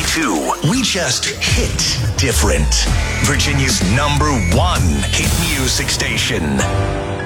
102. We just hit different. Virginia's #1 hit music station.